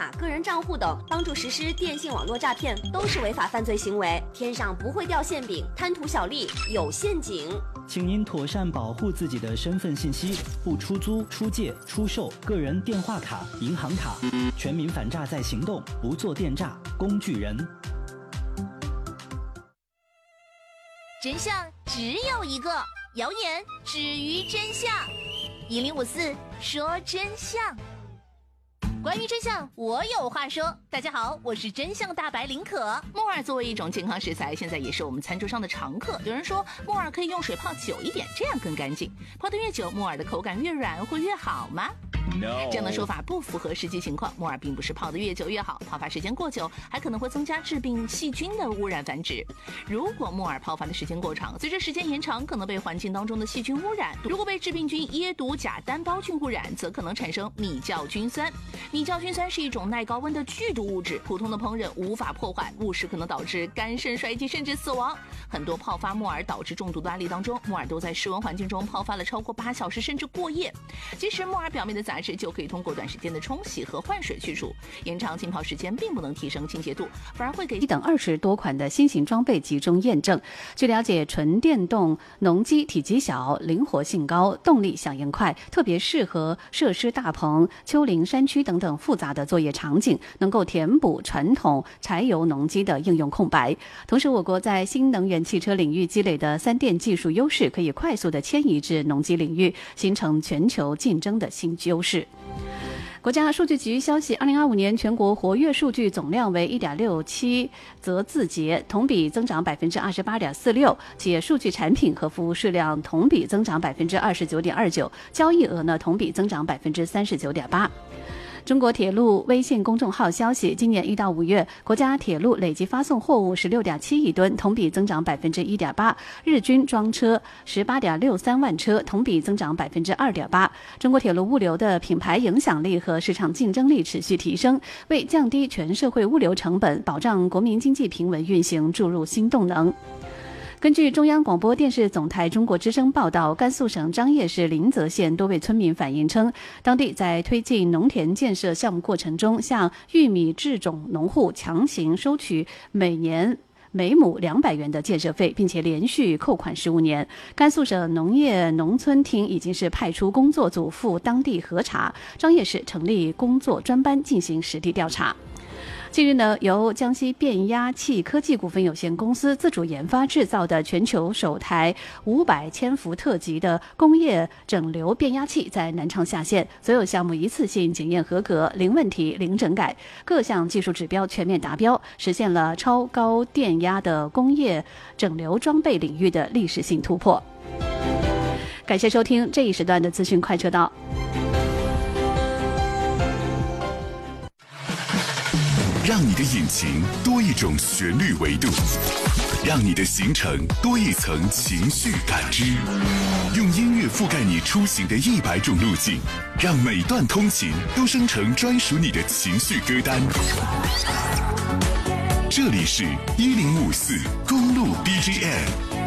卡、个人账户等，帮助实施电信网络诈骗，都是违法犯罪行为。天上不会掉馅饼，贪图小利有陷阱。 请您妥善保护自己的身份信息，不出租、出借、出售个人电话卡、银行卡。全民反诈在行动，不做电诈工具人。 真相只有一个，谣言止于真相。1054说真相。关于真相，我有话说。大家好，我是真相大白林可。木耳作为一种健康食材，现在也是我们餐桌上的常客。有人说木耳可以用水泡久一点，这样更干净。泡得越久，木耳的口感越软，会越好吗？这样的说法不符合实际情况。木耳并不是泡得越久越好，泡发时间过久还可能会增加致病细菌的污染繁殖。如果木耳泡发的时间过长，随着时间延长，可能被环境当中的细菌污染。如果被致病菌椰毒甲单胞菌污染，则可能产生米酵菌酸。米酵菌酸是一种耐高温的剧毒物质，普通的烹饪无法破坏，误食可能导致肝肾衰竭甚至死亡。很多泡发木耳导致中毒的案例当中，木耳都在室温环境中泡发了超过8小时甚至过夜。即使木耳表面的杂质就可以通过短时间的冲洗和换水去除，延长浸泡时间并不能提升清洁度，反而会给等20多款的新型装备集中验证。据了解，纯电动农机体积小、灵活性高、动力响应快，特别适合设施大棚、丘陵山区等等复杂的作业场景，能够填补传统柴油农机的应用空白。同时，我国在新能源汽车领域积累的3电技术优势，可以快速地迁移至农机领域，形成全球竞争的新优势。国家数据局消息，2025年全国活跃数据总量为 1.67 则字节，同比增长 28.46%， 企业数据产品和服务数量同比增长 29.29%， 交易额呢同比增长 39.8%。中国铁路微信公众号消息，今年1到5月，国家铁路累计发送货物 16.7亿吨，同比增长 1.8%， 日均装车 18.63万车，同比增长 2.8%。中国铁路物流的品牌影响力和市场竞争力持续提升，为降低全社会物流成本，保障国民经济平稳运行注入新动能。根据中央广播电视总台中国之声报道，甘肃省张掖市临泽县多位村民反映称，当地在推进农田建设项目过程中，向玉米制种农户强行收取每亩200元的建设费，并且连续扣款15年。甘肃省农业农村厅已经是派出工作组赴当地核查，张掖市成立工作专班进行实地调查。近日呢，由江西变压器科技股份有限公司自主研发制造的全球首台500千伏特级的工业整流变压器在南昌下线，所有项目一次性检验合格，零问题、零整改，各项技术指标全面达标，实现了超高电压的工业整流装备领域的历史性突破。感谢收听这一时段的资讯快车道。 让你的引擎多一种旋律维度，让你的行程多一层情绪感知，用音乐覆盖你出行的100种路径，让每段通勤都生成专属你的情绪歌单。这里是1054公路 BGM。